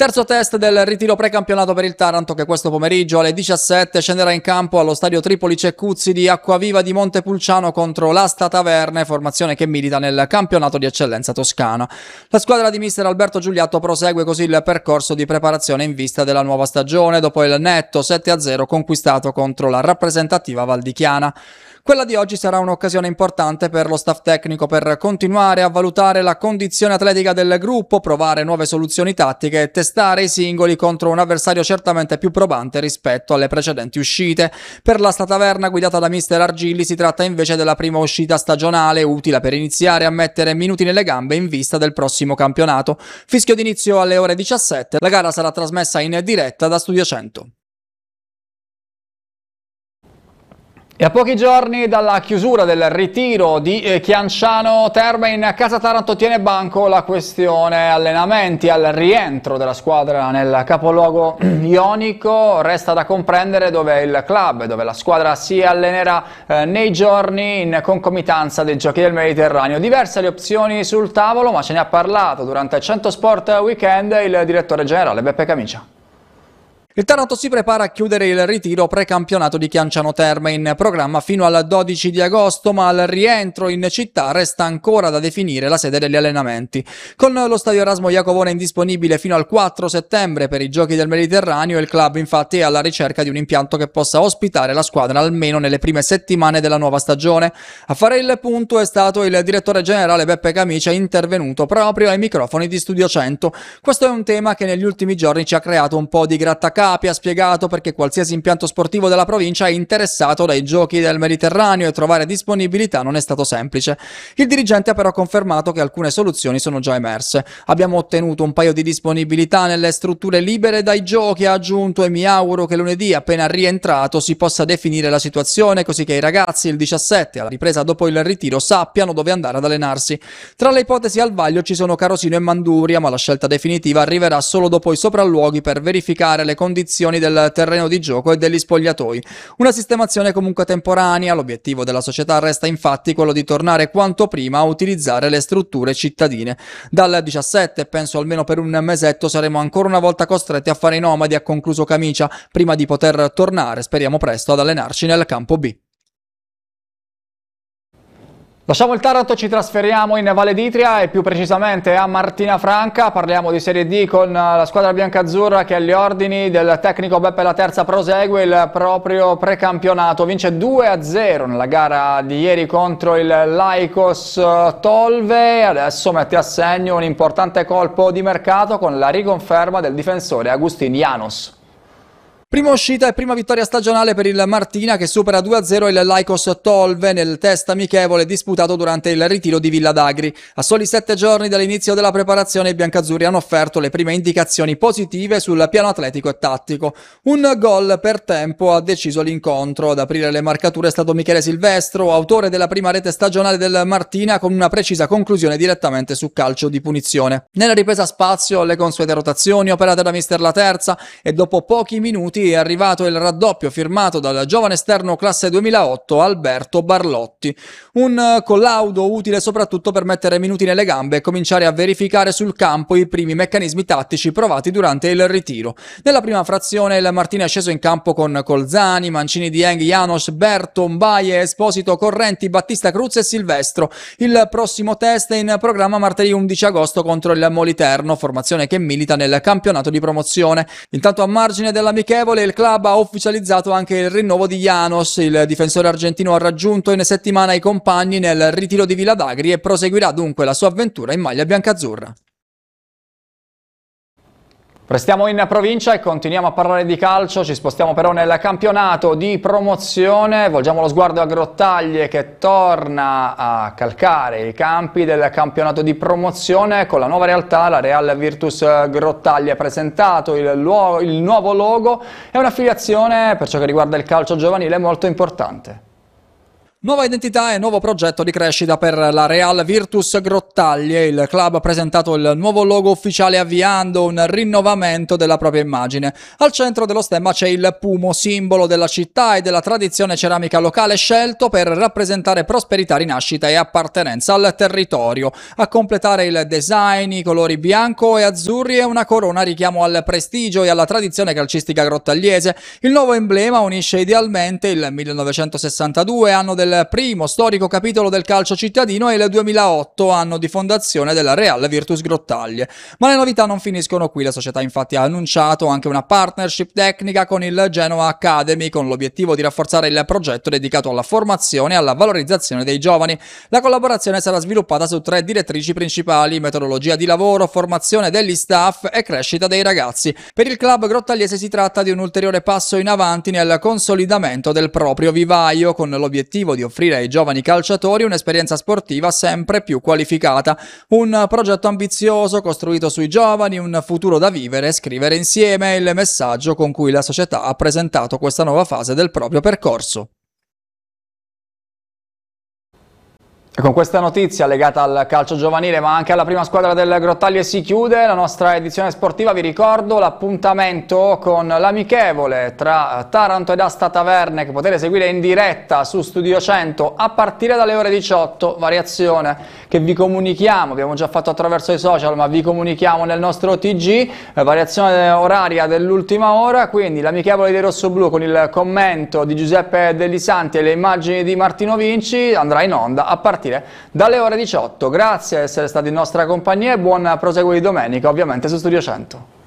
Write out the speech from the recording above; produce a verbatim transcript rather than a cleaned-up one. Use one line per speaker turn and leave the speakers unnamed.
Terzo test del ritiro precampionato per il Taranto, che questo pomeriggio alle diciassette scenderà in campo allo stadio Tripoli Cecuzzi di Acquaviva di Montepulciano contro l'Asta Taverne, formazione che milita nel campionato di eccellenza toscana. La squadra di mister Alberto Giuliatto prosegue così il percorso di preparazione in vista della nuova stagione dopo il netto sette a zero conquistato contro la rappresentativa valdichiana. Quella di oggi sarà un'occasione importante per lo staff tecnico per continuare a valutare la condizione atletica del gruppo, provare nuove soluzioni tattiche e testare i singoli contro un avversario certamente più probante rispetto alle precedenti uscite. Per la Stataverna guidata da mister Argilli si tratta invece della prima uscita stagionale utile per iniziare a mettere minuti nelle gambe in vista del prossimo campionato. Fischio d'inizio alle ore diciassette, la gara sarà trasmessa in diretta da Studio cento. E a pochi giorni dalla chiusura del ritiro di Chianciano Terme, in Casa Taranto tiene banco la questione allenamenti. Al rientro della squadra nel capoluogo ionico resta da comprendere dove il club, dove la squadra si allenerà eh, nei giorni in concomitanza dei Giochi del Mediterraneo. Diverse le opzioni sul tavolo, ma ce ne ha parlato durante il cento Sport Weekend il direttore generale Beppe Camicia. Il Taranto si prepara a chiudere il ritiro precampionato di Chianciano Terme, in programma fino al dodici di agosto, ma al rientro in città resta ancora da definire la sede degli allenamenti. Con lo stadio Erasmo Iacovone indisponibile fino al quattro settembre per i Giochi del Mediterraneo, il club infatti è alla ricerca di un impianto che possa ospitare la squadra almeno nelle prime settimane della nuova stagione. A fare il punto è stato il direttore generale Beppe Camicia, intervenuto proprio ai microfoni di Studio cento. Questo è un tema che negli ultimi giorni ci ha creato un po' di grattacapi. Ha spiegato perché qualsiasi impianto sportivo della provincia è interessato dai Giochi del Mediterraneo e trovare disponibilità non è stato semplice. Il dirigente ha però confermato che alcune soluzioni sono già emerse. Abbiamo ottenuto un paio di disponibilità nelle strutture libere dai Giochi, ha aggiunto, e mi auguro che lunedì, appena rientrato, si possa definire la situazione così che i ragazzi il diciassette, alla ripresa dopo il ritiro, sappiano dove andare ad allenarsi. Tra le ipotesi al vaglio ci sono Carosino e Manduria, ma la scelta definitiva arriverà solo dopo i sopralluoghi per verificare le condizioni condizioni del terreno di gioco e degli spogliatoi. Una sistemazione comunque temporanea. L'obiettivo della società resta infatti quello di tornare quanto prima a utilizzare le strutture cittadine. Dal diciassette, penso almeno per un mesetto, saremo ancora una volta costretti a fare i nomadi, ha concluso Camicia, prima di poter tornare, speriamo presto, ad allenarci nel campo B. Lasciamo il Taranto, ci trasferiamo in Valle d'Itria e più precisamente a Martina Franca. Parliamo di Serie D con la squadra biancazzurra che agli ordini del tecnico Beppe Laterza prosegue il proprio precampionato. Vince due a zero nella gara di ieri contro il Laikos Tolve. Adesso mette a segno un importante colpo di mercato con la riconferma del difensore Agustin Janos. Prima uscita e prima vittoria stagionale per il Martina, che supera due a zero il Laikos Tolve nel test amichevole disputato durante il ritiro di Villa d'Agri. A soli sette giorni dall'inizio della preparazione i biancazzurri hanno offerto le prime indicazioni positive sul piano atletico e tattico. Un gol per tempo ha deciso l'incontro. Ad aprire le marcature è stato Michele Silvestro, autore della prima rete stagionale del Martina, con una precisa conclusione direttamente su calcio di punizione. Nella ripresa spazio le consuete rotazioni operate da mister Laterza e dopo pochi minuti è arrivato il raddoppio firmato dal giovane esterno classe duemilaotto Alberto Barlotti. Un collaudo utile soprattutto per mettere minuti nelle gambe e cominciare a verificare sul campo i primi meccanismi tattici provati durante il ritiro. Nella prima frazione il Martina è sceso in campo con Colzani, Mancini, Dieng, Janos, Berto, Mbaye, Esposito, Correnti, Battista Cruz e Silvestro. Il prossimo test è in programma martedì undici agosto contro il Moliterno, formazione che milita nel campionato di promozione. Intanto a margine dell'amichevole il club ha ufficializzato anche il rinnovo di Janos. Il difensore argentino ha raggiunto in settimana i compagni nel ritiro di Villa d'Agri e proseguirà dunque la sua avventura in maglia biancazzurra. Restiamo in provincia e continuiamo a parlare di calcio, ci spostiamo però nel campionato di promozione, volgiamo lo sguardo a Grottaglie che torna a calcare i campi del campionato di promozione con la nuova realtà, la Real Virtus Grottaglie. Ha presentato il, il nuovo logo e un'affiliazione per ciò che riguarda il calcio giovanile molto importante. Nuova identità e nuovo progetto di crescita per la Real Virtus Grottaglie. Il club ha presentato il nuovo logo ufficiale avviando un rinnovamento della propria immagine. Al centro dello stemma c'è il pumo, simbolo della città e della tradizione ceramica locale scelto per rappresentare prosperità, rinascita e appartenenza al territorio. A completare il design i colori bianco e azzurri e una corona richiamo al prestigio e alla tradizione calcistica grottagliese. Il nuovo emblema unisce idealmente il millenovecentosessantadue, anno del il primo storico capitolo del calcio cittadino, e il duemilaotto, anno di fondazione della Real Virtus Grottaglie. Ma le novità non finiscono qui, la società infatti ha annunciato anche una partnership tecnica con il Genoa Academy, con l'obiettivo di rafforzare il progetto dedicato alla formazione e alla valorizzazione dei giovani. La collaborazione sarà sviluppata su tre direttrici principali: metodologia di lavoro, formazione degli staff e crescita dei ragazzi. Per il club grottagliese si tratta di un ulteriore passo in avanti nel consolidamento del proprio vivaio, con l'obiettivo di offrire ai giovani calciatori un'esperienza sportiva sempre più qualificata. Un progetto ambizioso costruito sui giovani, un futuro da vivere e scrivere insieme, è il messaggio con cui la società ha presentato questa nuova fase del proprio percorso. E con questa notizia legata al calcio giovanile ma anche alla prima squadra del Grottaglie si chiude la nostra edizione sportiva. Vi ricordo l'appuntamento con l'amichevole tra Taranto ed Asta Taverne, che potete seguire in diretta su Studio cento a partire dalle ore diciotto, variazione che vi comunichiamo, abbiamo già fatto attraverso i social ma vi comunichiamo nel nostro T G, variazione oraria dell'ultima ora, quindi l'amichevole dei rossoblù con il commento di Giuseppe Delisanti e le immagini di Martino Vinci andrà in onda a partire dalle ore diciotto. Grazie di essere stati in nostra compagnia e buon proseguo di domenica ovviamente su Studio cento.